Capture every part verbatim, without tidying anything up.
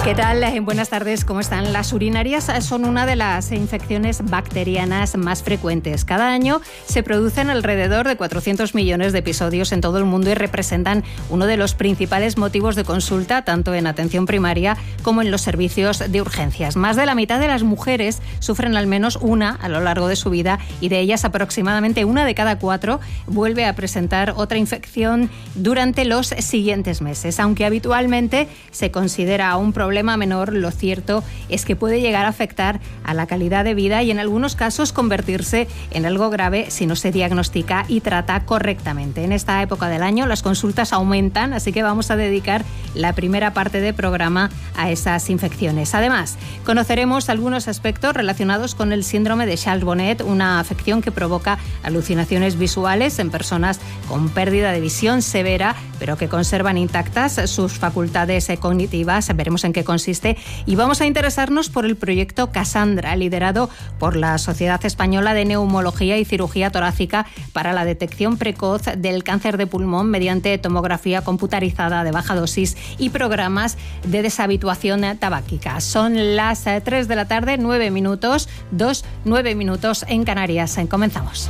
¿Qué tal? Buenas tardes, ¿cómo están? Las urinarias son una de las infecciones bacterianas más frecuentes. Cada año se producen alrededor de cuatrocientos millones de episodios en todo el mundo y representan uno de los principales motivos de consulta, tanto en atención primaria como en los servicios de urgencias. Más de la mitad de las mujeres sufren al menos una a lo largo de su vida y de ellas aproximadamente una de cada cuatro vuelve a presentar otra infección durante los siguientes meses. Aunque habitualmente se considera un problema menor, lo cierto es que puede llegar a afectar a la calidad de vida y en algunos casos convertirse en algo grave si no se diagnostica y trata correctamente. En esta época del año las consultas aumentan, así que vamos a dedicar la primera parte del programa a esas infecciones. Además, conoceremos algunos aspectos relacionados con el síndrome de Charles-Bonnet, una afección que provoca alucinaciones visuales en personas con pérdida de visión severa, pero que conservan intactas sus facultades cognitivas. Veremos en qué consiste y vamos a interesarnos por el proyecto Cassandra, liderado por la Sociedad Española de Neumología y Cirugía Torácica para la detección precoz del cáncer de pulmón mediante tomografía computarizada de baja dosis y programas de deshabituación tabáquica. Son las tres de la tarde, nueve minutos, dos, nueve minutos en Canarias. Comenzamos.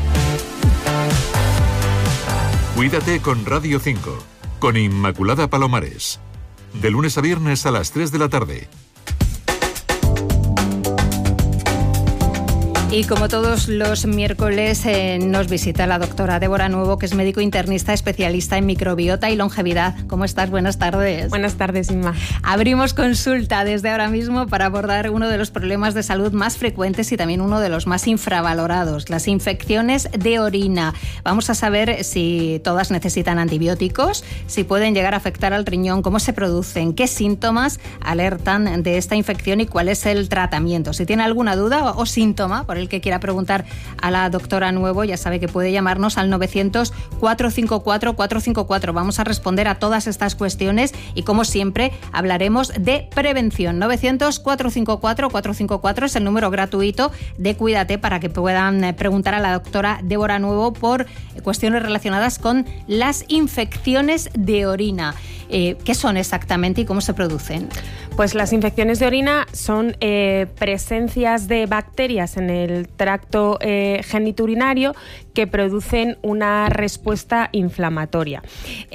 Cuídate con Radio cinco, con Inmaculada Palomares. De lunes a viernes a las tres de la tarde. Y como todos los miércoles eh, nos visita la doctora Débora Nuevo, que es médico internista especialista en microbiota y longevidad. ¿Cómo estás? Buenas tardes. Buenas tardes, Inma. Abrimos consulta desde ahora mismo para abordar uno de los problemas de salud más frecuentes y también uno de los más infravalorados, las infecciones de orina. Vamos a saber si todas necesitan antibióticos, si pueden llegar a afectar al riñón, cómo se producen, qué síntomas alertan de esta infección y cuál es el tratamiento. Si tiene alguna duda o, o síntoma por el que quiera preguntar a la doctora Nuevo, ya sabe que puede llamarnos al novecientos, cuatrocientos cincuenta y cuatro, cuatrocientos cincuenta y cuatro. Vamos a responder a todas estas cuestiones y, como siempre, hablaremos de prevención. novecientos, cuatrocientos cincuenta y cuatro, cuatrocientos cincuenta y cuatro es el número gratuito de Cuídate para que puedan preguntar a la doctora Débora Nuevo por cuestiones relacionadas con las infecciones de orina. Eh, ¿Qué son exactamente y cómo se producen? Pues las infecciones de orina son eh, presencias de bacterias en el tracto eh, genitourinario que producen una respuesta inflamatoria.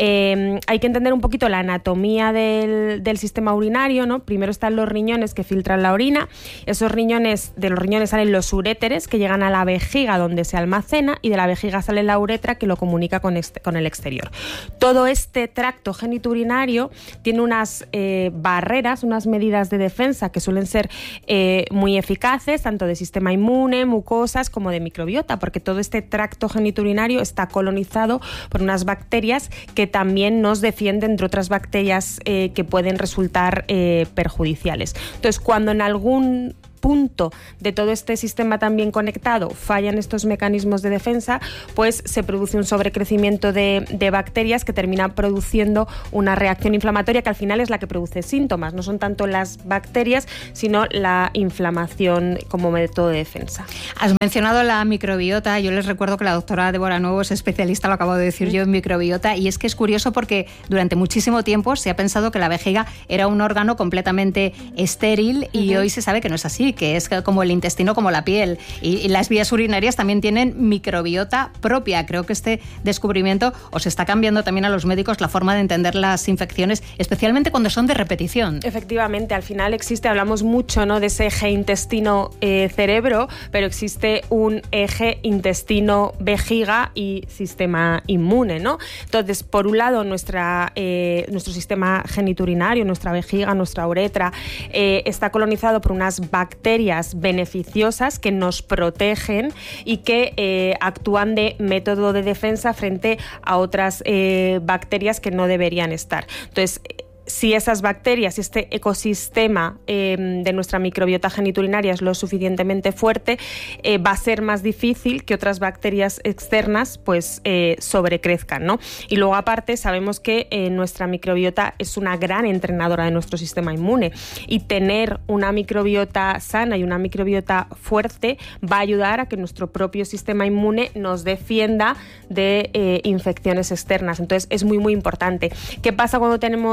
Eh, hay que entender un poquito la anatomía del, del sistema urinario, ¿no? Primero están los riñones que filtran la orina. Esos riñones, de los riñones salen los uréteres que llegan a la vejiga donde se almacena y de la vejiga sale la uretra que lo comunica con, este, con el exterior. Todo este tracto genitourinario tiene unas eh, barreras, unas medidas de defensa que suelen ser eh, muy eficaces, tanto de sistema inmune, mucosas como de microbiota, porque todo este tracto genitourinario está colonizado por unas bacterias que también nos defienden de otras bacterias eh, que pueden resultar eh, perjudiciales. Entonces, cuando en algún punto de todo este sistema también conectado fallan estos mecanismos de defensa, pues se produce un sobrecrecimiento de, de bacterias que termina produciendo una reacción inflamatoria que al final es la que produce síntomas. No son tanto las bacterias, sino la inflamación como método de defensa. Has mencionado la microbiota. Yo les recuerdo que la doctora Débora Nuevo es especialista, lo acabo de decir yo, en microbiota, y es que es curioso porque durante muchísimo tiempo se ha pensado que la vejiga era un órgano completamente estéril y uh-huh. hoy se sabe que no es así, que es como el intestino, como la piel, y, y las vías urinarias también tienen microbiota propia. Creo que este descubrimiento os está cambiando también a los médicos la forma de entender las infecciones, especialmente cuando son de repetición. Efectivamente, al final existe, hablamos mucho, ¿no?, de ese eje intestino-cerebro, eh, pero existe un eje intestino-vejiga y sistema inmune, ¿no? Entonces, por un lado, nuestra, eh, nuestro sistema genitourinario, nuestra vejiga, nuestra uretra, eh, está colonizado por unas bacterias bacterias beneficiosas que nos protegen y que eh, actúan de método de defensa frente a otras eh, bacterias que no deberían estar. Entonces, si esas bacterias, este ecosistema eh, de nuestra microbiota genitourinaria es lo suficientemente fuerte, eh, va a ser más difícil que otras bacterias externas pues eh, sobrecrezcan, ¿no? Y luego, aparte, sabemos que eh, nuestra microbiota es una gran entrenadora de nuestro sistema inmune, y tener una microbiota sana y una microbiota fuerte va a ayudar a que nuestro propio sistema inmune nos defienda de eh, infecciones externas. Entonces, es muy muy importante. ¿Qué pasa cuando tenemos eh,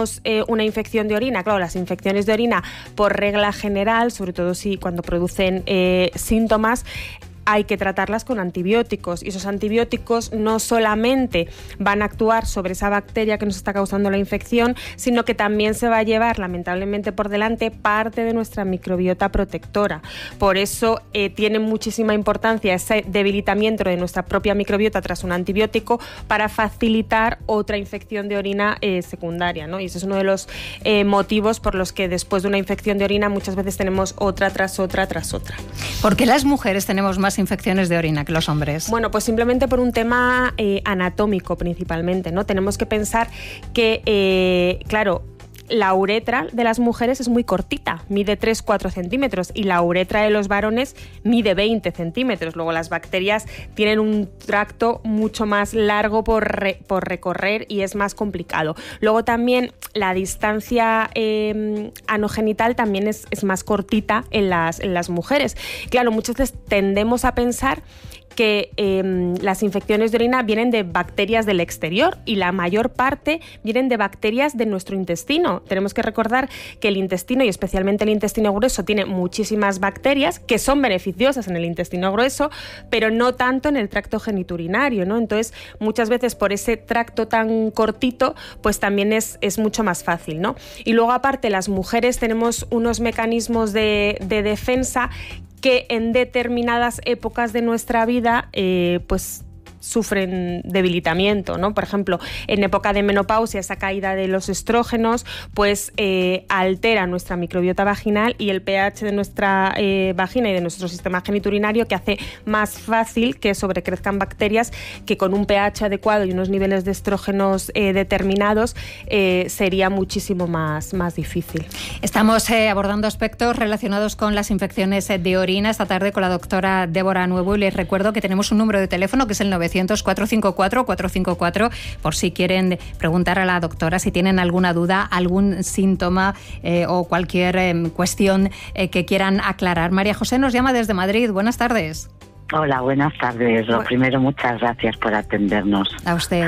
una infección de orina, claro, las infecciones de orina por regla general, sobre todo si cuando producen eh, síntomas, hay que tratarlas con antibióticos, y esos antibióticos no solamente van a actuar sobre esa bacteria que nos está causando la infección, sino que también se va a llevar lamentablemente por delante parte de nuestra microbiota protectora. Por eso eh, tiene muchísima importancia ese debilitamiento de nuestra propia microbiota tras un antibiótico para facilitar otra infección de orina eh, secundaria, ¿no? Y ese es uno de los eh, motivos por los que después de una infección de orina muchas veces tenemos otra tras otra tras otra. ¿Por qué las mujeres tenemos más infecciones de orina que los hombres? Bueno, pues simplemente por un tema eh, anatómico principalmente, ¿no? Tenemos que pensar que, eh, claro, la uretra de las mujeres es muy cortita, mide tres a cuatro centímetros, y la uretra de los varones mide veinte centímetros. Luego las bacterias tienen un tracto mucho más largo por, re, por recorrer y es más complicado. Luego también la distancia eh, anogenital también es, es más cortita en las, en las mujeres. Claro, muchas veces tendemos a pensar que eh, las infecciones de orina vienen de bacterias del exterior, y la mayor parte vienen de bacterias de nuestro intestino. Tenemos que recordar que el intestino, y especialmente el intestino grueso, tiene muchísimas bacterias que son beneficiosas en el intestino grueso, pero no tanto en el tracto geniturinario, ¿no? Entonces, muchas veces por ese tracto tan cortito, pues también es, es mucho más fácil, ¿no? Y luego, aparte, las mujeres tenemos unos mecanismos de, de defensa que en determinadas épocas de nuestra vida eh, pues sufren debilitamiento, ¿no? Por ejemplo, en época de menopausia, esa caída de los estrógenos pues eh, altera nuestra microbiota vaginal y el pH de nuestra eh, vagina y de nuestro sistema geniturinario, que hace más fácil que sobrecrezcan bacterias que con un pH adecuado y unos niveles de estrógenos eh, determinados eh, sería muchísimo más, más difícil. Estamos eh, abordando aspectos relacionados con las infecciones de orina esta tarde con la doctora Débora Nuevo, y les recuerdo que tenemos un número de teléfono que es el novecientos, cuatrocientos cincuenta y cuatro, cuatrocientos cincuenta y cuatro, por si quieren preguntar a la doctora, si tienen alguna duda, algún síntoma eh, o cualquier eh, cuestión eh, que quieran aclarar. María José nos llama desde Madrid. Buenas tardes. Hola, buenas tardes. Lo Bueno. primero, muchas gracias por atendernos. A usted.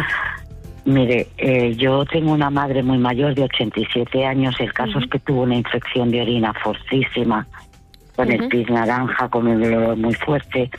Mire, eh, yo tengo una madre muy mayor de ochenta y siete años. El caso uh-huh. es que tuvo una infección de orina fortísima, con uh-huh. el pis naranja, con un dolor muy fuerte,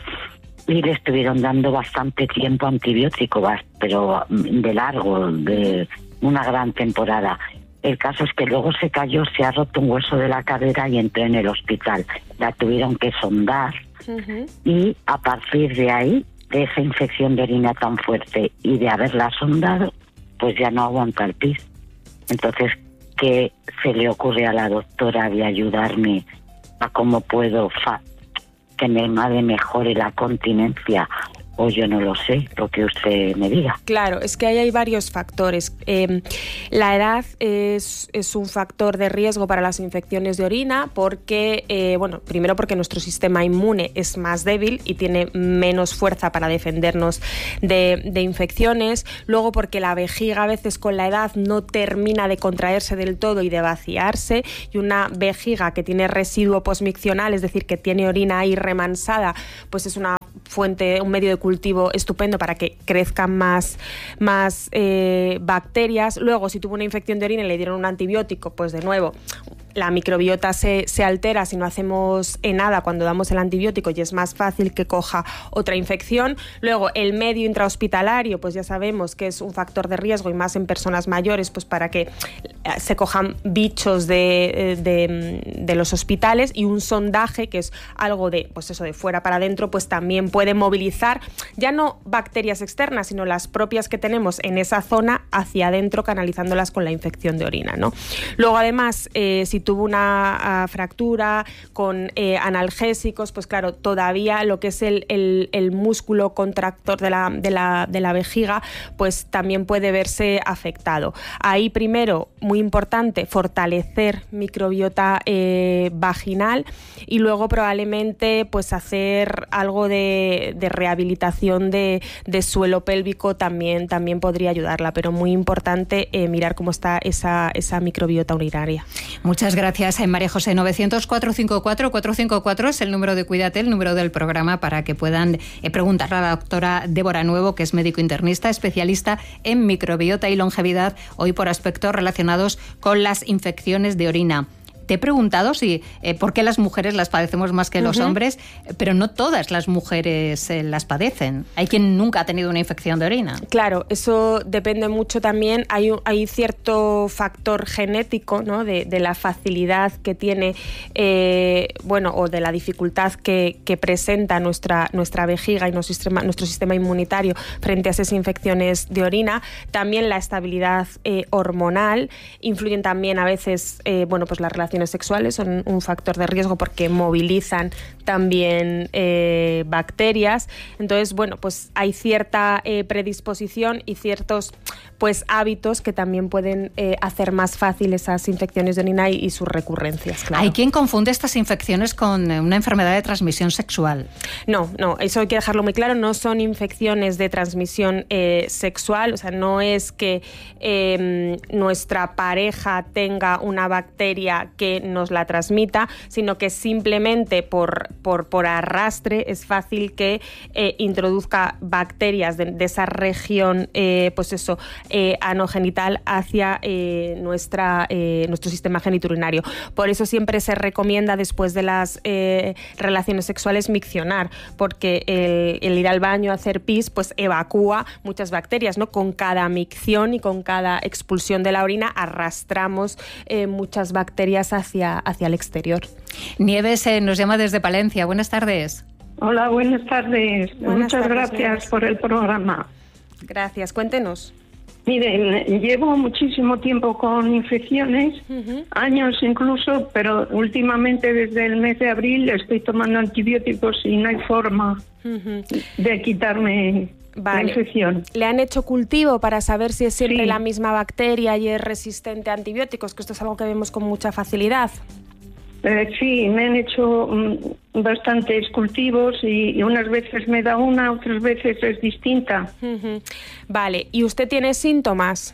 y le estuvieron dando bastante tiempo antibiótico, pero de largo, de una gran temporada. El caso es que luego se cayó, se ha roto un hueso de la cadera y entró en el hospital. La tuvieron que sondar uh-huh. y a partir de ahí, de esa infección de orina tan fuerte y de haberla sondado, pues ya no aguanta el pis. Entonces, ¿qué se le ocurre a la doctora de ayudarme a cómo puedo fa- que mi madre mejore la continencia? O yo no lo sé, lo que usted me diga. Claro, es que ahí hay varios factores. Eh, la edad es, es un factor de riesgo para las infecciones de orina porque, eh, bueno, primero porque nuestro sistema inmune es más débil y tiene menos fuerza para defendernos de, de infecciones. Luego porque la vejiga a veces con la edad no termina de contraerse del todo y de vaciarse, y una vejiga que tiene residuo posmiccional, es decir, que tiene orina ahí remansada, pues es una fuente, un medio de cultivo estupendo para que crezcan más, más eh, bacterias. Luego, si tuvo una infección de orina y le dieron un antibiótico, pues de nuevo, la microbiota se, se altera si no hacemos nada cuando damos el antibiótico, y es más fácil que coja otra infección. Luego, el medio intrahospitalario, pues ya sabemos que es un factor de riesgo, y más en personas mayores, pues para que se cojan bichos de, de, de los hospitales, y un sondaje, que es algo de, pues eso, de fuera para adentro, pues también puede movilizar ya no bacterias externas, sino las propias que tenemos en esa zona hacia adentro, canalizándolas con la infección de orina, ¿no? Luego, además, eh, si tuvo una uh, fractura con eh, analgésicos, pues claro, todavía lo que es el, el, el músculo contractor de la, de, la, de la vejiga, pues también puede verse afectado. Ahí, primero, muy importante, fortalecer microbiota eh, vaginal, y luego probablemente pues hacer algo de, de rehabilitación de, de suelo pélvico también, también podría ayudarla, pero muy importante eh, mirar cómo está esa, esa microbiota urinaria. Muchas Muchas gracias, María José. novecientos, cuatrocientos cincuenta y cuatro, cuatrocientos cincuenta y cuatro es el número de Cuídate, el número del programa para que puedan eh, preguntarle a la doctora Débora Nuevo, que es médico internista, especialista en microbiota y longevidad, hoy por aspectos relacionados con las infecciones de orina. Te he preguntado si eh, por qué las mujeres las padecemos más que los uh-huh. hombres, pero no todas las mujeres eh, las padecen. Hay quien nunca ha tenido una infección de orina. Claro, eso depende mucho también. Hay, hay cierto factor genético, ¿no? de, de la facilidad que tiene, eh, bueno, o de la dificultad que, que presenta nuestra, nuestra vejiga y nuestro sistema, nuestro sistema inmunitario frente a esas infecciones de orina. También la estabilidad eh, hormonal. Influyen también a veces, eh, bueno, pues las relaciones sexuales son un factor de riesgo porque movilizan también eh, bacterias. Entonces, bueno, pues hay cierta eh, predisposición y ciertos pues hábitos que también pueden eh, hacer más fácil esas infecciones de orina y, y sus recurrencias. Claro. Hay quien confunde estas infecciones con una enfermedad de transmisión sexual. No, no, eso hay que dejarlo muy claro. No son infecciones de transmisión eh, sexual, o sea, no es que eh, nuestra pareja tenga una bacteria que nos la transmita, sino que simplemente por, por, por arrastre es fácil que eh, introduzca bacterias de, de esa región, eh, pues eso, Eh, anogenital hacia eh, nuestra, eh, nuestro sistema genitourinario. Por eso siempre se recomienda después de las eh, relaciones sexuales miccionar, porque el, el ir al baño a hacer pis pues evacúa muchas bacterias, ¿no? Con cada micción y con cada expulsión de la orina arrastramos eh, muchas bacterias hacia, hacia el exterior. Nieves eh, nos llama desde Palencia. Buenas tardes. Hola, buenas tardes. Buenas Muchas tardes, gracias Nieves. por el programa. Gracias, cuéntenos. Miren, llevo muchísimo tiempo con infecciones, uh-huh. años incluso, pero últimamente desde el mes de abril estoy tomando antibióticos y no hay forma uh-huh. de quitarme vale. la infección. ¿Le han hecho cultivo para saber si es siempre sí. la misma bacteria y es resistente a antibióticos? Que esto es algo que vemos con mucha facilidad. Eh, sí, me han hecho um, bastantes cultivos y, y unas veces me da una, otras veces es distinta. Uh-huh. Vale, ¿y usted tiene síntomas?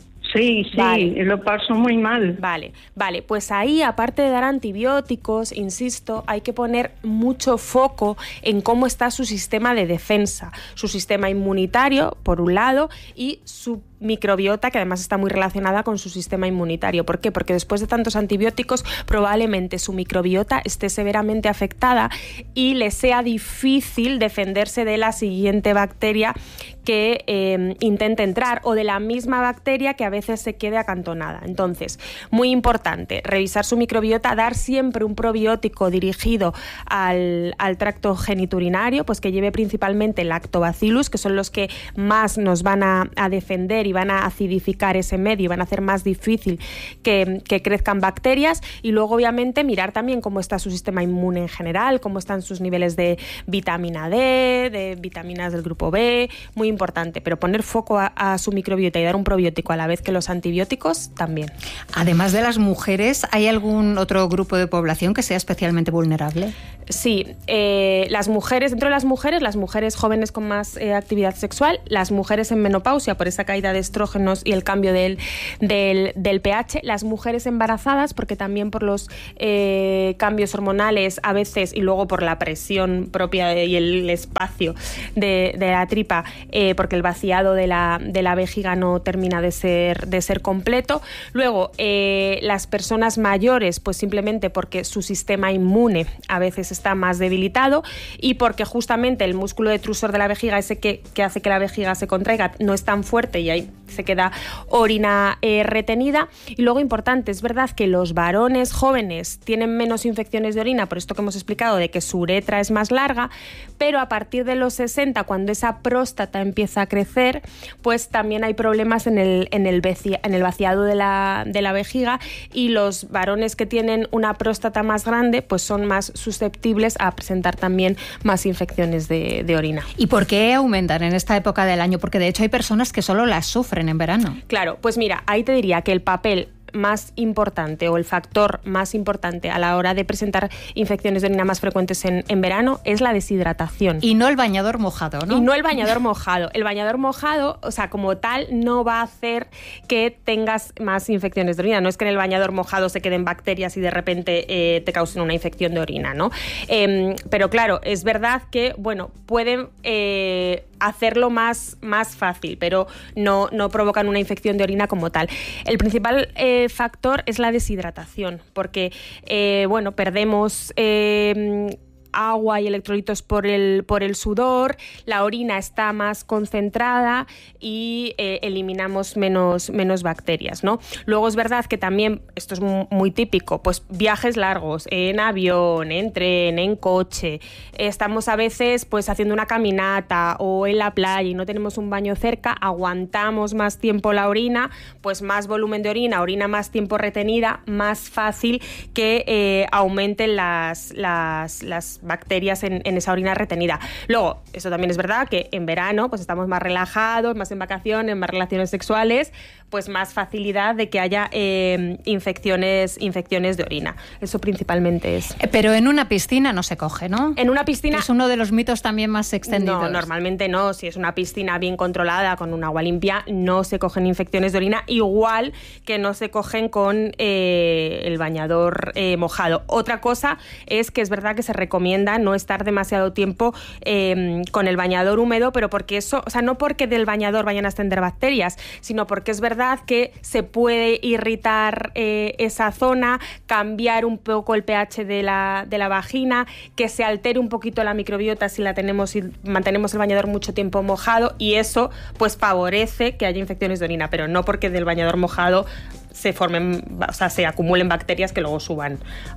Sí, sí, vale. Lo paso muy mal. Vale, vale, pues ahí, aparte de dar antibióticos, insisto, hay que poner mucho foco en cómo está su sistema de defensa, su sistema inmunitario, por un lado, y su microbiota, que además está muy relacionada con su sistema inmunitario. ¿Por qué? Porque después de tantos antibióticos probablemente su microbiota esté severamente afectada y le sea difícil defenderse de la siguiente bacteria que eh, intente entrar o de la misma bacteria que a veces se quede acantonada. Entonces, muy importante, revisar su microbiota, dar siempre un probiótico dirigido al, al tracto genitourinario, pues que lleve principalmente lactobacillus, que son los que más nos van a, a defender y van a acidificar ese medio y van a hacer más difícil que, que crezcan bacterias. Y luego, obviamente, mirar también cómo está su sistema inmune en general, cómo están sus niveles de vitamina D, de vitaminas del grupo B, muy importante, pero poner foco a, a su microbiota y dar un probiótico a la vez que los antibióticos también. Además de las mujeres, ¿hay algún otro grupo de población que sea especialmente vulnerable? Sí, eh, las mujeres, dentro de las mujeres, las mujeres jóvenes con más eh, actividad sexual, las mujeres en menopausia por esa caída de estrógenos y el cambio del, del, del pH, las mujeres embarazadas porque también por los eh, cambios hormonales a veces y luego por la presión propia de, y el espacio de, de la tripa, eh, porque el vaciado de la, de la vejiga no termina de ser, de ser completo. Luego, eh, las personas mayores, pues simplemente porque su sistema inmune a veces está más debilitado y porque justamente el músculo detrusor de la vejiga, ese que, que hace que la vejiga se contraiga, no es tan fuerte y ahí se queda orina eh, retenida. Y luego, importante, es verdad que los varones jóvenes tienen menos infecciones de orina, por esto que hemos explicado de que su uretra es más larga, pero a partir de los sesenta, cuando esa próstata empieza a crecer, pues también hay problemas en el, en el, vaci- en el vaciado de la, de la vejiga, y los varones que tienen una próstata más grande pues son más susceptibles a presentar también más infecciones de, de orina. ¿Y por qué aumentan en esta época del año? Porque de hecho hay personas que solo las sufren en verano. Claro, pues mira, ahí te diría que el papel más importante o el factor más importante a la hora de presentar infecciones de orina más frecuentes en, en verano es la deshidratación. Y no el bañador mojado, ¿no? Y no el bañador mojado. El bañador mojado, o sea, como tal, no va a hacer que tengas más infecciones de orina. No es que en el bañador mojado se queden bacterias y de repente eh, te causen una infección de orina, ¿no? Eh, pero claro, es verdad que, bueno, pueden eh, hacerlo más, más fácil, pero no, no provocan una infección de orina como tal. El principal eh, factor es la deshidratación, porque, eh, bueno, perdemos Eh, agua y electrolitos por el, por el sudor, la orina está más concentrada y eh, eliminamos menos, menos bacterias, ¿no? Luego es verdad que también, esto es muy, muy típico, pues viajes largos, en avión, en tren, en coche, estamos a veces pues haciendo una caminata o en la playa y no tenemos un baño cerca, aguantamos más tiempo la orina, pues más volumen de orina, orina más tiempo retenida, más fácil que eh, aumenten las, las, las bacterias en, en esa orina retenida. Luego, eso también es verdad que en verano pues estamos más relajados, más en vacaciones, más relaciones sexuales, pues más facilidad de que haya eh, infecciones, infecciones de orina. Eso principalmente es. Pero en una piscina no se coge, ¿no? En una piscina... Es uno de los mitos también más extendidos. No, normalmente no. Si es una piscina bien controlada, con un agua limpia, no se cogen infecciones de orina, igual que no se cogen con eh, el bañador eh, mojado. Otra cosa es que es verdad que se recomienda no estar demasiado tiempo eh, con el bañador húmedo, pero porque eso, o sea, no porque del bañador vayan a ascender bacterias, sino porque es verdad que se puede irritar eh, esa zona, cambiar un poco el pH de la, de la vagina, que se altere un poquito la microbiota si la tenemos y mantenemos el bañador mucho tiempo mojado, y eso pues favorece que haya infecciones de orina, pero no porque del bañador mojado se formen, o sea, se acumulen bacterias que luego suban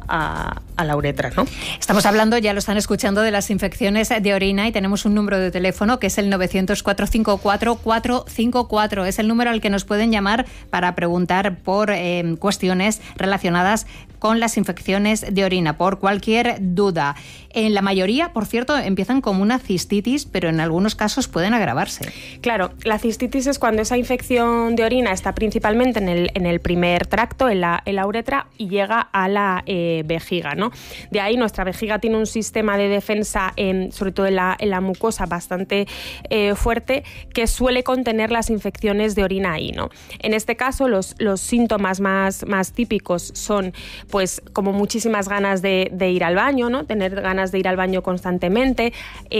a, a la uretra, ¿no? Estamos hablando, ya lo están escuchando, de las infecciones de orina y tenemos un número de teléfono que es el novecientos, cuatrocientos cincuenta y cuatro, cuatrocientos cincuenta y cuatro. Es el número al que nos pueden llamar para preguntar por eh, cuestiones relacionadas con las infecciones de orina, por cualquier duda. En la mayoría, por cierto, empiezan como una cistitis, pero en algunos casos pueden agravarse. Claro, la cistitis es cuando esa infección de orina está principalmente en el, en el primer tracto, en la, en la uretra, y llega a la eh, vejiga, ¿no? De ahí nuestra vejiga tiene un sistema de defensa, en, sobre todo en la, en la mucosa, bastante eh, fuerte, que suele contener las infecciones de orina ahí, ¿no? En este caso, los, los síntomas más, más típicos son, pues, como muchísimas ganas de, de ir al baño, ¿no? Tener ganas de ir al baño constantemente,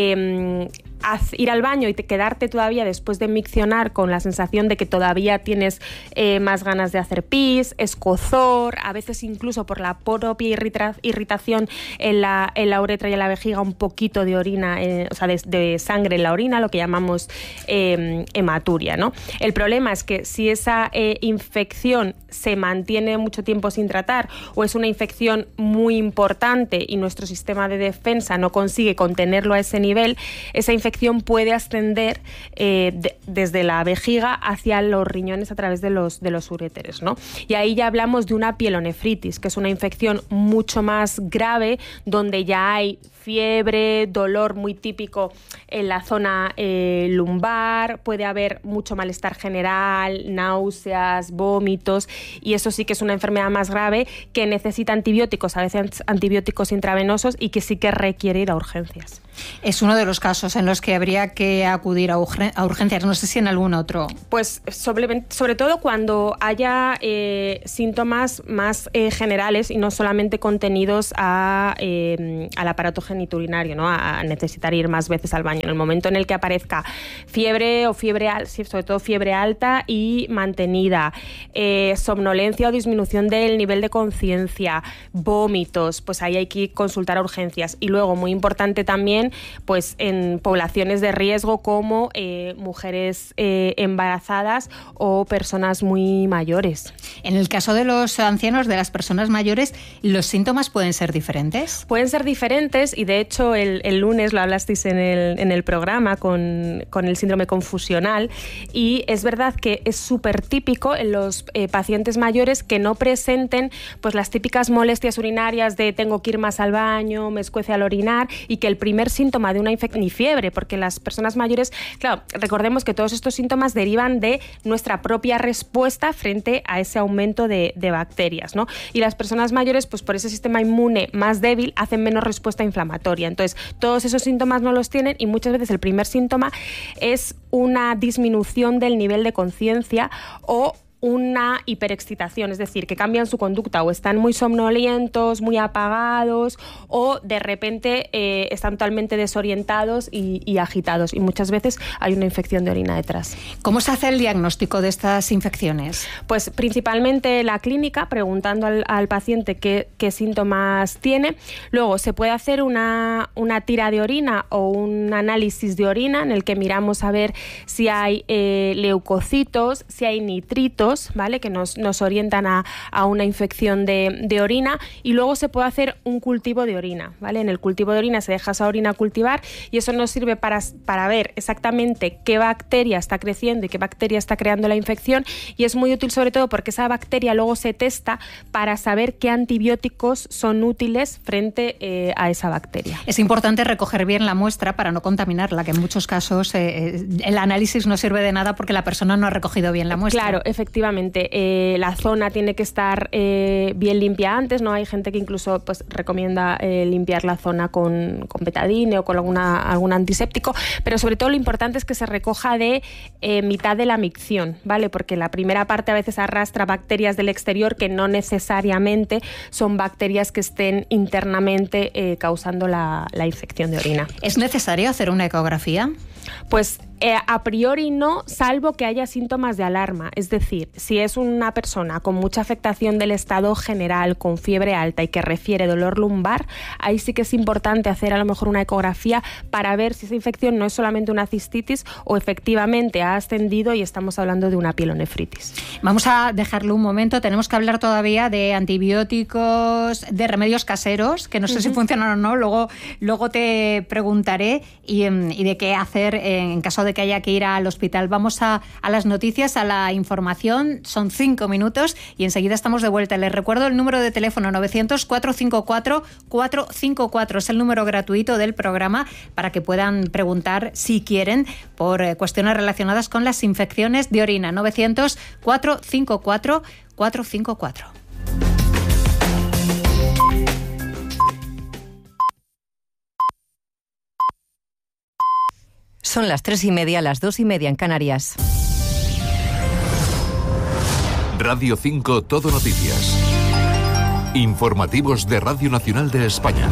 eh, ir al baño y te, quedarte todavía después de miccionar con la sensación de que todavía tienes eh, más ganas de hacer pis, escozor, a veces incluso por la propia irrita, irritación en la, en la uretra y en la vejiga, un poquito de orina, eh, o sea, de, de sangre en la orina, lo que llamamos eh, hematuria, ¿no? El problema es que si esa eh, infección se mantiene mucho tiempo sin tratar o es una infección muy importante y nuestro sistema de defensa no consigue contenerlo a ese nivel, esa infección puede ascender eh, de, desde la vejiga hacia los riñones a través de los, de los uréteres, ¿no? Y ahí ya hablamos de una pielonefritis, que es una infección mucho más grave, donde ya hay fiebre, dolor muy típico en la zona eh, lumbar, puede haber mucho malestar general, náuseas, vómitos, y eso sí que es una enfermedad más grave que necesita antibióticos, a veces antibióticos intravenosos, y que sí que requiere ir a urgencias. Es uno de los casos en los que habría que acudir a, urgen- a urgencias, no sé si en algún otro. Pues sobre, sobre todo cuando haya eh, síntomas más eh, generales y no solamente contenidos a, eh, al aparato genitourinario, ¿no? A, a necesitar ir más veces al baño. En el momento en el que aparezca fiebre o fiebre, sobre todo fiebre alta y mantenida, eh, somnolencia o disminución del nivel de conciencia, vómitos, pues ahí hay que consultar a urgencias. Y luego, muy importante también, pues en poblaciones de riesgo como eh, mujeres eh, embarazadas o personas muy mayores. En el caso de los ancianos, de las personas mayores, ¿los síntomas pueden ser diferentes? Pueden ser diferentes, y de hecho el, el lunes lo hablasteis en el, en el programa con, con el síndrome confusional, y es verdad que es súper típico en los eh, pacientes mayores que no presenten pues las típicas molestias urinarias de tengo que ir más al baño, me escuece al orinar, y que el primer síntoma de una infección, ni fiebre, Porque las personas mayores, claro, recordemos que todos estos síntomas derivan de nuestra propia respuesta frente a ese aumento de, de bacterias, ¿no? Y las personas mayores, pues por ese sistema inmune más débil, hacen menos respuesta inflamatoria. Entonces, todos esos síntomas no los tienen y muchas veces el primer síntoma es una disminución del nivel de conciencia o una hiperexcitación, es decir, que cambian su conducta o están muy somnolientos, muy apagados o de repente eh, están totalmente desorientados y, y agitados y muchas veces hay una infección de orina detrás. ¿Cómo se hace el diagnóstico de estas infecciones? Pues principalmente la clínica, preguntando al, al paciente qué, qué síntomas tiene. Luego se puede hacer una, una tira de orina o un análisis de orina en el que miramos a ver si hay eh, leucocitos, si hay nitritos, ¿vale? Que nos, nos orientan a, a una infección de, de orina, y luego se puede hacer un cultivo de orina, ¿vale? En el cultivo de orina se deja esa orina cultivar y eso nos sirve para, para ver exactamente qué bacteria está creciendo y qué bacteria está creando la infección, y es muy útil sobre todo porque esa bacteria luego se testa para saber qué antibióticos son útiles frente eh, a esa bacteria. Es importante recoger bien la muestra para no contaminarla, que en muchos casos eh, el análisis no sirve de nada porque la persona no ha recogido bien la muestra. Claro, efectivamente. Efectivamente, eh, la zona tiene que estar eh, bien limpia antes, ¿no? Hay gente que incluso pues recomienda eh, limpiar la zona con, con betadine o con alguna, algún antiséptico, pero sobre todo lo importante es que se recoja de eh, mitad de la micción, ¿vale? Porque la primera parte a veces arrastra bacterias del exterior que no necesariamente son bacterias que estén internamente eh, causando la, la infección de orina. ¿Es necesario hacer una ecografía? Pues eh, a priori no, salvo que haya síntomas de alarma. Es decir, si es una persona con mucha afectación del estado general, con fiebre alta y que refiere dolor lumbar, ahí sí que es importante hacer a lo mejor una ecografía para ver si esa infección no es solamente una cistitis o efectivamente ha ascendido y estamos hablando de una pielonefritis. Vamos a dejarlo un momento. Tenemos que hablar todavía de antibióticos, de remedios caseros, que no sé uh-huh. si funcionan o no. Luego, luego te preguntaré y, y de qué hacer en caso de que haya que ir al hospital. Vamos a, a las noticias, a la información. Son cinco minutos y enseguida estamos de vuelta. Les recuerdo el número de teléfono novecientos, cuatrocientos cincuenta y cuatro, cuatrocientos cincuenta y cuatro. Es el número gratuito del programa para que puedan preguntar, si quieren, por eh, cuestiones relacionadas con las infecciones de orina. novecientos, cuatrocientos cincuenta y cuatro, cuatrocientos cincuenta y cuatro. Son las tres y media, las dos y media en Canarias. Radio cinco Todo Noticias. Informativos de Radio Nacional de España.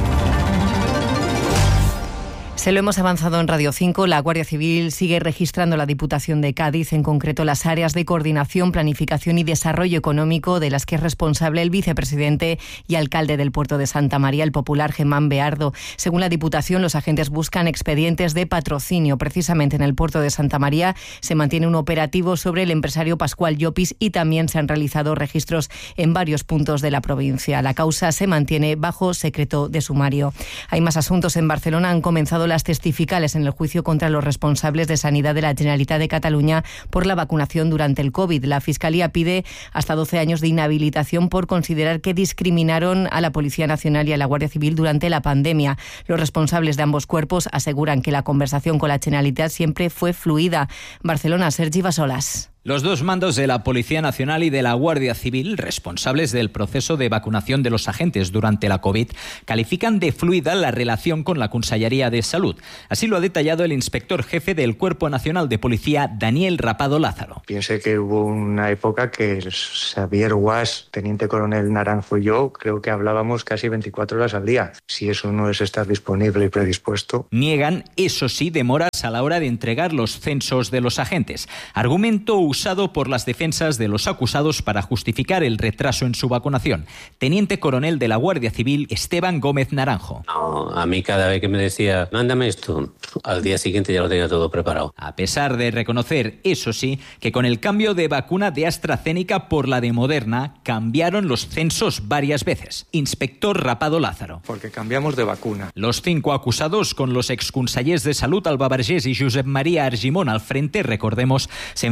Se lo hemos avanzado en Radio cinco. La Guardia Civil sigue registrando la Diputación de Cádiz, en concreto las áreas de coordinación, planificación y desarrollo económico, de las que es responsable el vicepresidente y alcalde del puerto de Santa María, el popular Germán Beardo. Según la Diputación, los agentes buscan expedientes de patrocinio. Precisamente en el puerto de Santa María se mantiene un operativo sobre el empresario Pascual Llopis y también se han realizado registros en varios puntos de la provincia. La causa se mantiene bajo secreto de sumario. Hay más asuntos. En Barcelona han comenzado las testificales en el juicio contra los responsables de Sanidad de la Generalitat de Cataluña por la vacunación durante el COVID. La Fiscalía pide hasta doce años de inhabilitación por considerar que discriminaron a la Policía Nacional y a la Guardia Civil durante la pandemia. Los responsables de ambos cuerpos aseguran que la conversación con la Generalitat siempre fue fluida. Barcelona, Sergi Basolas. Los dos mandos de la Policía Nacional y de la Guardia Civil, responsables del proceso de vacunación de los agentes durante la COVID, califican de fluida la relación con la Consellería de Salud. Así lo ha detallado el inspector jefe del Cuerpo Nacional de Policía, Daniel Rapado Lázaro. Piense que hubo una época que Xavier Guas, teniente coronel Naranjo y yo, creo que hablábamos casi veinticuatro horas al día. Si eso no es estar disponible y predispuesto. Niegan, eso sí, demoras a la hora de entregar los censos de los agentes. Argumento usado por las defensas de los acusados para justificar el retraso en su vacunación. Teniente coronel de la Guardia Civil, Esteban Gómez Naranjo. No, a mí cada vez que me decía, mándame esto, al día siguiente ya lo tenía todo preparado. A pesar de reconocer, eso sí, que con el cambio de vacuna de AstraZeneca por la de Moderna, cambiaron los censos varias veces. Inspector Rapado Lázaro. Porque cambiamos de vacuna. Los cinco acusados, con los exconsellers de Salud Alba Vergés y Josep María Argimon al frente, recordemos, se enfrentan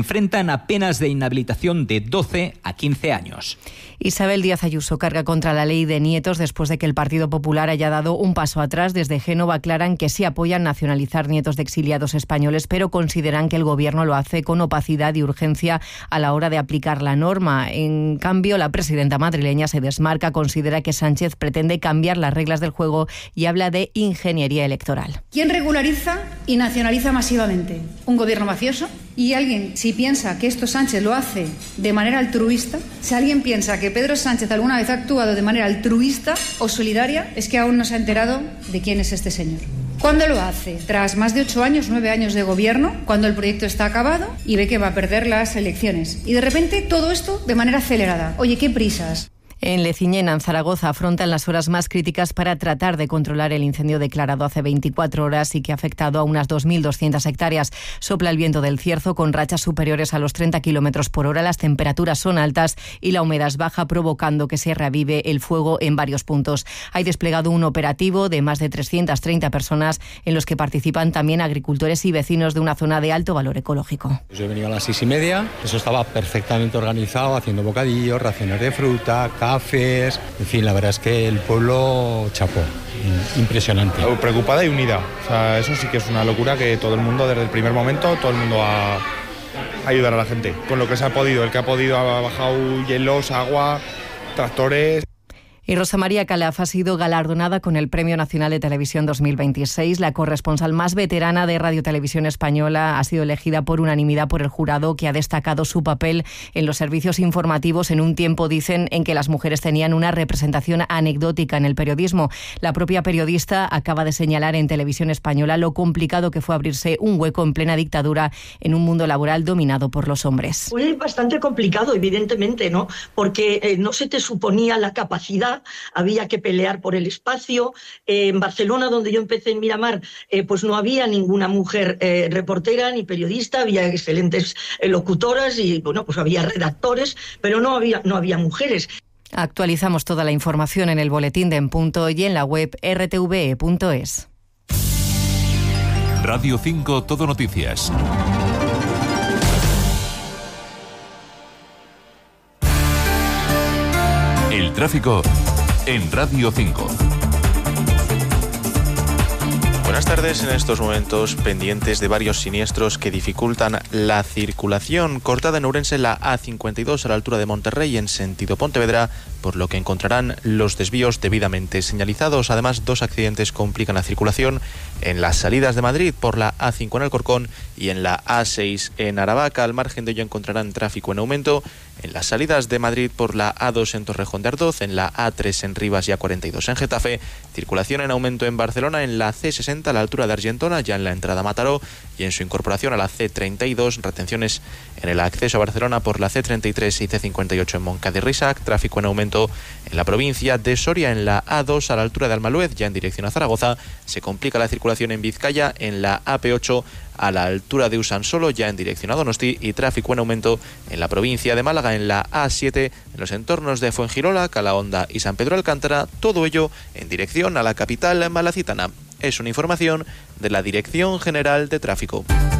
aplican a penas de inhabilitación de doce a quince años. Isabel Díaz Ayuso carga contra la ley de nietos después de que el Partido Popular haya dado un paso atrás. Desde Génova aclaran que sí apoyan nacionalizar nietos de exiliados españoles, pero consideran que el Gobierno lo hace con opacidad y urgencia a la hora de aplicar la norma. En cambio, la presidenta madrileña se desmarca, considera que Sánchez pretende cambiar las reglas del juego y habla de ingeniería electoral. ¿Quién regulariza y nacionaliza masivamente? ¿Un gobierno mafioso? Y alguien, si piensa que esto Sánchez lo hace de manera altruista, si alguien piensa que Pedro Sánchez alguna vez ha actuado de manera altruista o solidaria, es que aún no se ha enterado de quién es este señor. ¿Cuándo lo hace? Tras más de ocho años, nueve años de gobierno, cuando el proyecto está acabado y ve que va a perder las elecciones. Y de repente todo esto de manera acelerada. Oye, qué prisas. En Leciñena, en Zaragoza, afrontan las horas más críticas para tratar de controlar el incendio declarado hace veinticuatro horas y que ha afectado a unas dos mil doscientas hectáreas. Sopla el viento del Cierzo con rachas superiores a los treinta kilómetros por hora. Las temperaturas son altas y la humedad es baja, provocando que se reavive el fuego en varios puntos. Hay desplegado un operativo de más de trescientas treinta personas en los que participan también agricultores y vecinos de una zona de alto valor ecológico. Yo he venido a las seis y media, eso estaba perfectamente organizado, haciendo bocadillos, raciones de fruta, cafés, en fin, la verdad es que el pueblo chapó, impresionante. Preocupada y unida, o sea, eso sí que es una locura, que todo el mundo desde el primer momento, todo el mundo a, a ayudar a la gente, con lo que se ha podido, el que ha podido ha bajado hielos, agua, tractores. Y Rosa María Calaf ha sido galardonada con el Premio Nacional de Televisión dos mil veintiséis. La corresponsal más veterana de Radio Televisión Española ha sido elegida por unanimidad por el jurado, que ha destacado su papel en los servicios informativos en un tiempo, dicen, en que las mujeres tenían una representación anecdótica en el periodismo. La propia periodista acaba de señalar en Televisión Española lo complicado que fue abrirse un hueco en plena dictadura en un mundo laboral dominado por los hombres. Fue bastante complicado, evidentemente, ¿no? Porque eh, no se te suponía la capacidad. Había que pelear por el espacio. Eh, en Barcelona, donde yo empecé en Miramar, eh, pues no había ninguna mujer eh, reportera ni periodista, había excelentes eh, locutoras y bueno, pues había redactores, pero no había, no había mujeres. Actualizamos toda la información en el boletín de En Punto y en la web r t v e punto es. Radio cinco Todo Noticias. El tráfico en Radio cinco. Buenas tardes. En estos momentos pendientes de varios siniestros que dificultan la circulación. Cortada en Ourense la A cincuenta y dos a la altura de Monterrey en sentido Pontevedra, por lo que encontrarán los desvíos debidamente señalizados. Además, dos accidentes complican la circulación en las salidas de Madrid por la A cinco en Alcorcón y en la A seis en Aravaca. Al margen de ello encontrarán tráfico en aumento en las salidas de Madrid por la A dos en Torrejón de Ardoz, en la A tres en Rivas y A cuarenta y dos en Getafe. Circulación en aumento en Barcelona en la C sesenta a la altura de Argentona, ya en la entrada a Mataró, y en su incorporación a la C treinta y dos, retenciones en el acceso a Barcelona por la C treinta y tres y C cincuenta y ocho en Moncada y Risac. Tráfico en aumento en la provincia de Soria en la A dos a la altura de Almaluez, ya en dirección a Zaragoza. Se complica la circulación en Vizcaya en la A P ocho a la altura de Usansolo, ya en dirección a Donosti, y tráfico en aumento en la provincia de Málaga en la A siete en los entornos de Fuengirola, Calahonda y San Pedro Alcántara, todo ello en dirección a la capital malacitana. Es una información de la Dirección General de Tráfico.